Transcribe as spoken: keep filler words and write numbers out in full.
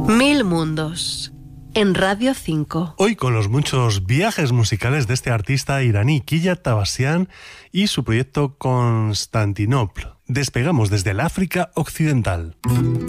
Mil mundos, en Radio cinco. Hoy con los muchos viajes musicales de este artista iraní Kiyat Tabasian y su proyecto Constantinopla. Despegamos desde el África Occidental.